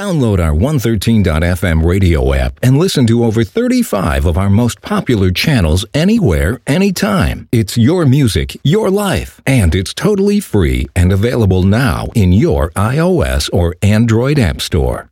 Download our 113.fm radio app and listen to over 35 of our most popular channels anywhere, anytime. It's your music, your life, and it's totally free and available now in your iOS or Android app store.